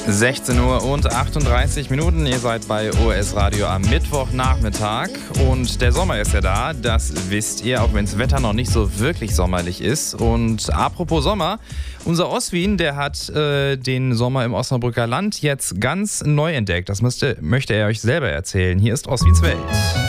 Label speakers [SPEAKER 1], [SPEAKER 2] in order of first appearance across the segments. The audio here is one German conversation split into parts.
[SPEAKER 1] 16 Uhr und 38 Minuten. Ihr seid bei OS Radio am Mittwochnachmittag und der Sommer ist ja da, das wisst ihr, auch wenn das Wetter noch nicht so wirklich sommerlich ist. Und apropos Sommer, unser Oswin, der hat den Sommer im Osnabrücker Land jetzt ganz neu entdeckt. Das möchte er euch selber erzählen. Hier ist Oswins Welt.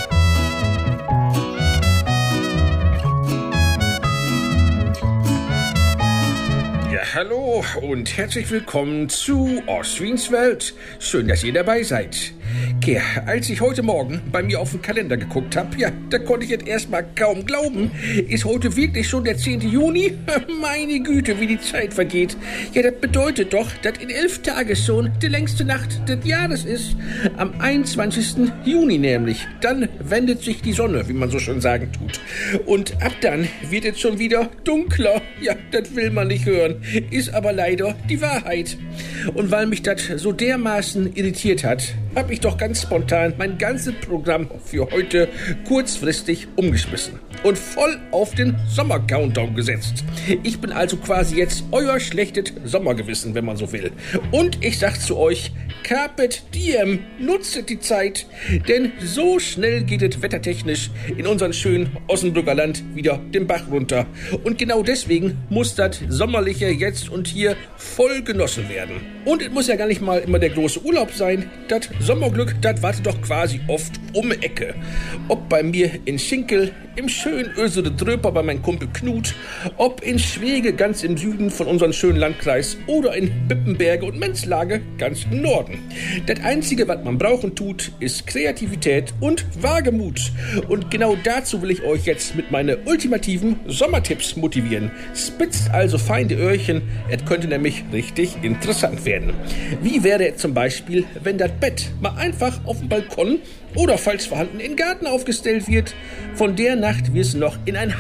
[SPEAKER 2] Hallo und herzlich willkommen zu Oswins Welt. Schön, dass ihr dabei seid. Als ich heute Morgen bei mir auf den Kalender geguckt habe, da konnte ich jetzt erstmal kaum glauben. Ist heute wirklich schon der 10. Juni? Meine Güte, wie die Zeit vergeht. Ja, das bedeutet doch, dass in 11 Tagen schon die längste Nacht des Jahres ist. Am 21. Juni nämlich. Dann wendet sich die Sonne, wie man so schön sagen tut. Und ab dann wird es schon wieder dunkler. Ja, das will man nicht hören. Ist aber leider die Wahrheit. Und weil mich das so dermaßen irritiert hat, habe ich doch ganz spontan mein ganzes Programm für heute kurzfristig umgeschmissen und voll auf den Sommer-Countdown gesetzt. Ich bin also quasi jetzt euer schlechtes Sommergewissen, wenn man so will. Und ich sag zu euch, Carpet Diem, nutzt die Zeit, denn so schnell geht es wettertechnisch in unserem schönen Osnabrücker Land wieder den Bach runter. Und genau deswegen muss das Sommerliche jetzt und hier voll genossen werden. Und es muss ja gar nicht mal immer der große Urlaub sein. Das Sommerglück, das wartet doch quasi oft um die Ecke. Ob bei mir in Schinkel, im schönen Ösele Dröper bei meinem Kumpel Knut, ob in Schwege ganz im Süden von unserem schönen Landkreis oder in Bippenberge und Menzlage ganz im Norden. Das Einzige, was man brauchen tut, ist Kreativität und Wagemut. Und genau dazu will ich euch jetzt mit meinen ultimativen Sommertipps motivieren. Spitzt also fein die Öhrchen, es könnte nämlich richtig interessant werden. Wie wäre es zum Beispiel, wenn das Bett mal einfach auf dem Balkon oder falls vorhanden in den Garten aufgestellt wird? Von der Nacht wirst du noch in ein